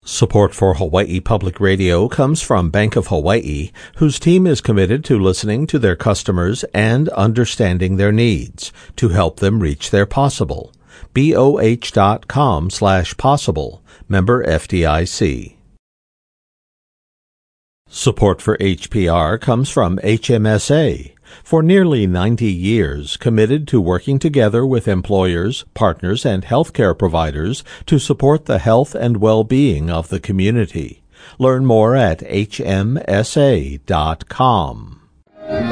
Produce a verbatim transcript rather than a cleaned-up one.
Support for Hawaii Public Radio comes from Bank of Hawaii, whose team is committed to listening to their customers and understanding their needs to help them reach their possible. B O H dot com slash possible. Member F D I C. Support for H P R comes from H M S A, for nearly ninety years committed to working together with employers, partners, and healthcare providers to support the health and well-being of the community. Learn more at H M S A dot com.